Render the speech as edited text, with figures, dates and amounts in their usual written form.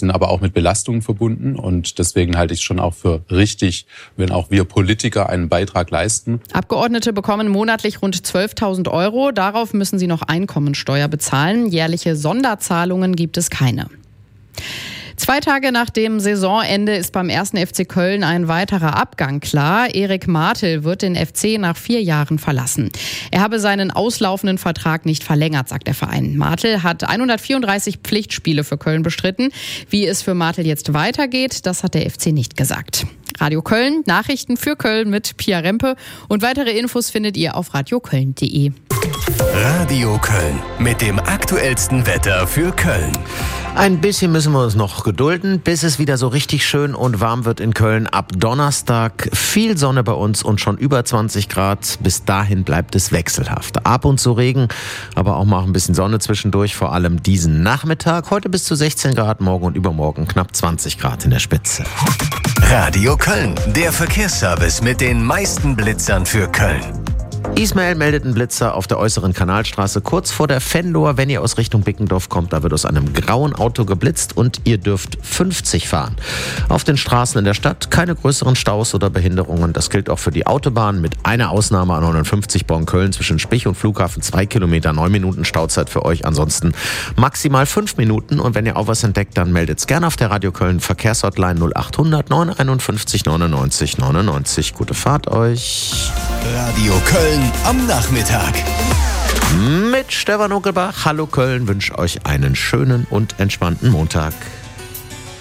sind aber auch mit Belastungen verbunden. Und deswegen halte ich es schon auch für richtig, wenn auch wir Politiker einen Beitrag leisten. Abgeordnete bekommen monatlich rund 12.000 Euro. Darauf müssen sie noch Einkommensteuer bezahlen. Jährliche Sonderzahlungen gibt es keine. 2 Tage nach dem Saisonende ist beim 1. FC Köln ein weiterer Abgang klar. Erik Martel wird den FC nach 4 Jahren verlassen. Er habe seinen auslaufenden Vertrag nicht verlängert, sagt der Verein. Martel hat 134 Pflichtspiele für Köln bestritten. Wie es für Martel jetzt weitergeht, das hat der FC nicht gesagt. Radio Köln, Nachrichten für Köln mit Pia Rempe. Und weitere Infos findet ihr auf radioköln.de. Radio Köln mit dem aktuellsten Wetter für Köln. Ein bisschen müssen wir uns noch gedulden, bis es wieder so richtig schön und warm wird in Köln. Ab Donnerstag viel Sonne bei uns und schon über 20 Grad. Bis dahin bleibt es wechselhaft. Ab und zu Regen, aber auch mal ein bisschen Sonne zwischendurch, vor allem diesen Nachmittag. Heute bis zu 16 Grad, morgen und übermorgen knapp 20 Grad in der Spitze. Radio Köln, der Verkehrsservice mit den meisten Blitzern für Köln. Ismail meldet einen Blitzer auf der äußeren Kanalstraße kurz vor der Fendor. Wenn ihr aus Richtung Bickendorf kommt, da wird aus einem grauen Auto geblitzt und ihr dürft 50 fahren. Auf den Straßen in der Stadt keine größeren Staus oder Behinderungen. Das gilt auch für die Autobahn mit einer Ausnahme an 59 Bonn-Köln zwischen Spich und Flughafen. 2 Kilometer, 9 Minuten Stauzeit für euch. Ansonsten maximal 5 Minuten. Und wenn ihr auch was entdeckt, dann meldet's gerne auf der Radio Köln Verkehrshotline 0800 951 99 99. Gute Fahrt euch. Radio Köln am Nachmittag. Mit Stefan Unkelbach. Hallo Köln, wünsche euch einen schönen und entspannten Montag.